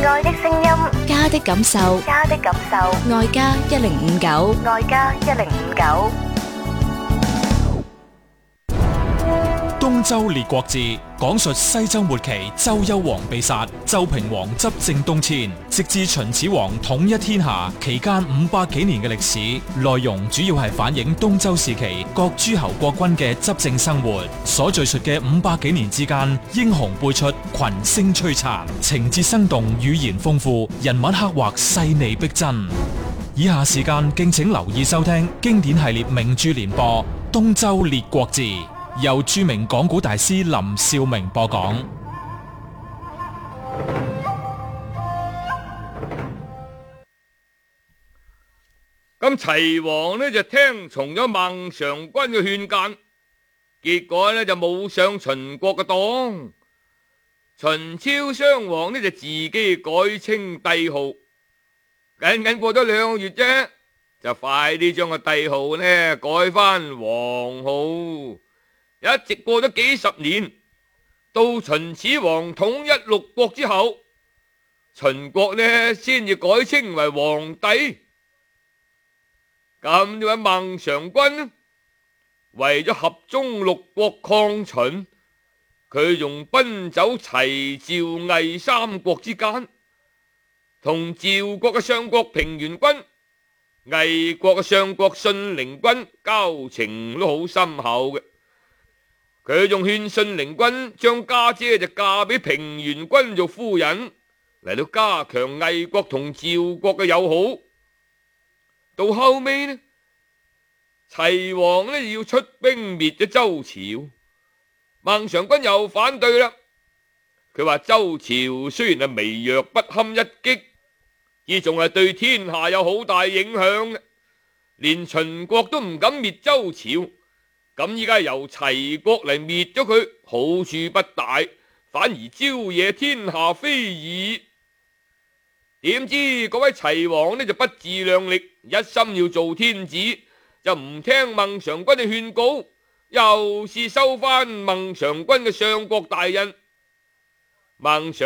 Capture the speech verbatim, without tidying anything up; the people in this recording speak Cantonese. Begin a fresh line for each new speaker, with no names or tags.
愛的聲音，
家的感受，
家的感受，
愛家一零五九，
愛家一零五九。
東周列國志講述西周末期周幽王被殺，周平王執政東遷，直至秦始皇統一天下期間五百幾年嘅歷史。內容主要係反映東周時期各諸侯國君嘅執政生活。所敘述嘅五百幾年之間，英雄輩出，群星璀璨，情節生動，語言豐富，人物刻畫細膩逼真。以下時間敬請留意收聽經典系列名著連播《東周列國志》，由著名講古大師林少明播講。
咁齊王呢就聽從咗孟嘗君嘅勸諫，結果呢就冇上秦國嘅當。秦昭襄王呢就自己改稱帝號，僅僅過咗兩個月啫，就快啲將個帝號呢改翻王號。一直過咗幾十年，到秦始皇統一六國之後，秦國呢先至改稱為皇帝。咁呢位孟嘗君呢，為咗合中六國抗秦，佢仲奔走齊趙魏三國之間，同趙國嘅相國平原君、魏國嘅相國信陵君交情都好深厚嘅。佢仲勸信陵君將家姐就嫁俾平原君做夫人，嚟到加強魏國同趙國嘅友好。到後尾呢，齊王呢要出兵滅咗周朝，孟嘗君又反對啦。佢話周朝雖然係微弱不堪一擊，而仲係對天下有好大影響嘅，連秦國都唔敢滅周朝。咁依家由齊國嚟滅咗佢，好處不大，反而招惹天下非議。點知嗰位齊王呢就不自量力，一心要做天子，就唔聽孟嘗君嘅勸告，又是收翻孟嘗君嘅相國大印。孟嘗